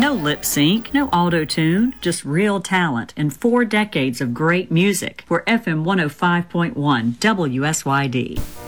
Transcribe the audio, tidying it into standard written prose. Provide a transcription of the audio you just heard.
No lip sync, no auto-tune, just real talent and 4 decades of great music. For FM 105.1 WSYD.